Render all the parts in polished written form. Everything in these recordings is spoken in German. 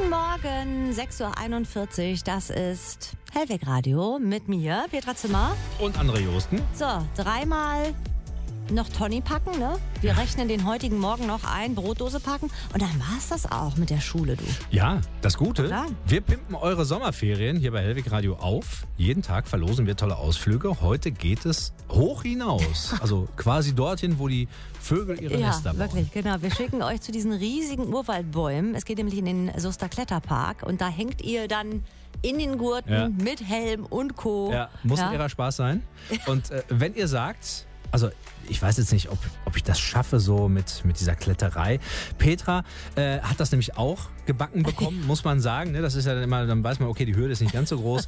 Guten Morgen, 6.41 Uhr, das ist Hellweg Radio mit mir, Petra Zimmer. Und André Josten. So, dreimal noch Toni packen, ne? Wir rechnen den heutigen Morgen noch ein, Brotdose packen und dann war's das auch mit der Schule, du. Ja, das Gute, Klar. wir pimpen eure Sommerferien hier bei Hellweg Radio auf. Jeden Tag verlosen wir tolle Ausflüge. Heute geht es hoch hinaus, also quasi dorthin, wo die Vögel ihre Nester bauen. Ja, wirklich, genau. Wir schicken euch zu diesen riesigen Urwaldbäumen. Es geht nämlich in den Soester Kletterpark und da hängt ihr dann in den Gurten mit Helm und Co. Ja, muss ein irrer Spaß sein. Und wenn ihr sagt, also ich weiß jetzt nicht, ob ich das schaffe so mit dieser Kletterei. Petra hat das nämlich auch gebacken bekommen, muss man sagen. Ne? Das ist ja dann immer, dann weiß man, okay, die Hürde ist nicht ganz so groß.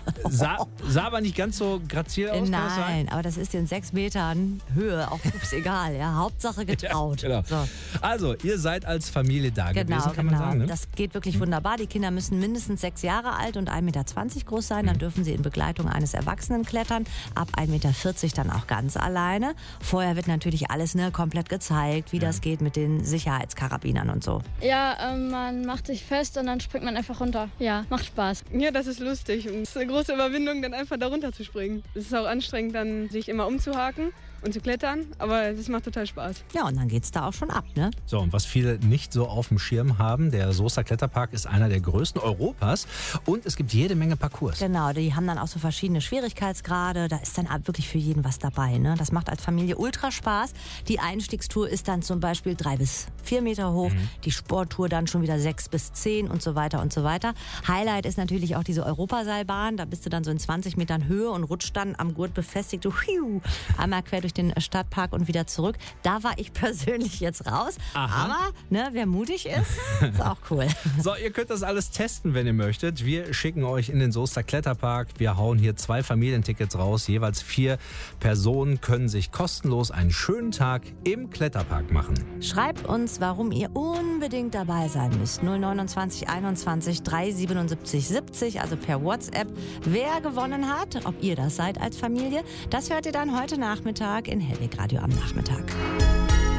Sah aber nicht ganz so grazil aus, kann das sein? Nein, aber das ist in 6 Metern Höhe, auch ups, egal. Ja, Hauptsache getraut. Ja, genau. So. Also, ihr seid als Familie da gewesen, kann man sagen. Ne? Das geht wirklich wunderbar. Die Kinder müssen mindestens 6 Jahre alt und 1,20 Meter groß sein. Dann dürfen sie in Begleitung eines Erwachsenen klettern. Ab 1,40 Meter dann auch ganz alleine. Vorher wird natürlich alles komplett gezeigt, wie das geht mit den Sicherheitskarabinern und so. Ja, man macht sich fest und dann springt man einfach runter. Ja, macht Spaß. Ja, das ist lustig und es ist eine große Überwindung, dann einfach da runter zu springen. Es ist auch anstrengend, dann sich immer umzuhaken und zu klettern, aber das macht total Spaß. Ja, und dann geht's da auch schon ab, ne? So, und was viele nicht so auf dem Schirm haben, der Soester Kletterpark ist einer der größten Europas und es gibt jede Menge Parcours. Genau, die haben dann auch so verschiedene Schwierigkeitsgrade, da ist dann wirklich für jeden was dabei, ne? Das macht als Familie ultra Spaß. Die Einstiegstour ist dann zum Beispiel 3 bis 4 Meter hoch, die Sporttour dann schon wieder 6 bis 10 und so weiter und so weiter. Highlight ist natürlich auch diese Europaseilbahn, da bist du dann so in 20 Metern Höhe und rutscht dann am Gurt befestigt, so einmal quer durch den Stadtpark und wieder zurück. Da war ich persönlich jetzt raus. Aha. Aber wer mutig ist auch cool. So, ihr könnt das alles testen, wenn ihr möchtet. Wir schicken euch in den Soester Kletterpark. Wir hauen hier 2 Familientickets raus. Jeweils 4 Personen können sich kostenlos einen schönen Tag im Kletterpark machen. Schreibt uns, warum ihr unbedingt dabei sein müsst. 029 21 377 70, also per WhatsApp. Wer gewonnen hat, ob ihr das seid als Familie, das hört ihr dann heute Nachmittag in Hellweg Radio am Nachmittag.